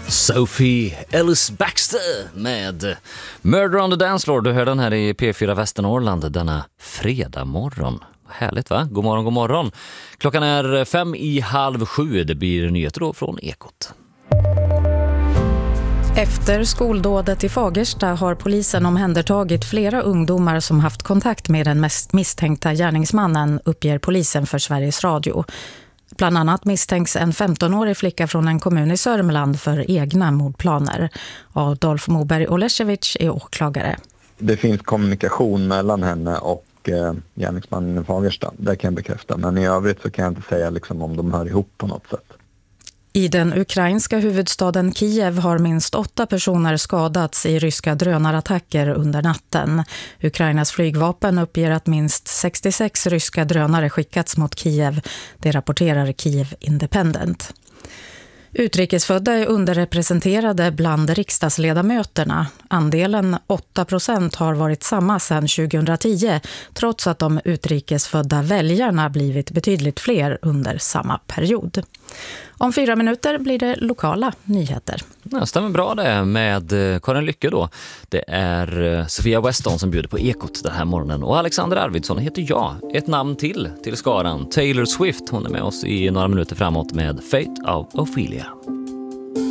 Sophie Ellis-Bextor med Murder on the Dance Floor. Du hör den här i P4 Västernorrland denna fredag morgon. Härligt, va? God morgon, god morgon. Klockan är 6:55. Det blir nyheter då från Ekot. Efter skoldådet i Fagersta har polisen omhändertagit flera ungdomar som haft kontakt med den misstänkta gärningsmannen, uppger polisen för Sveriges Radio. Bland annat misstänks en 15-årig flicka från en kommun i Sörmland för egna mordplaner. Adolf Moberg Oleszewicz är åklagare. Det finns kommunikation mellan henne och gärningsmannen i Fagersta, det kan jag bekräfta. Men i övrigt så kan jag inte säga om de hör ihop på något sätt. I den ukrainska huvudstaden Kiev har minst 8 personer skadats i ryska drönarattacker under natten. Ukrainas flygvapen uppger att minst 66 ryska drönare skickats mot Kiev. Det rapporterar Kiev Independent. Utrikesfödda är underrepresenterade bland riksdagsledamöterna. Andelen 8% har varit samma sedan 2010, trots att de utrikesfödda väljarna blivit betydligt fler under samma period. Om 4 minuter blir det lokala nyheter. Ja, stämmer bra det med Karin Lycke då. Det är Sofia Weston som bjuder på Ekot den här morgonen. Och Alexander Arvidsson heter jag. Ett namn till skaran. Taylor Swift, hon är med oss i några minuter framåt med Fate of Ophelia.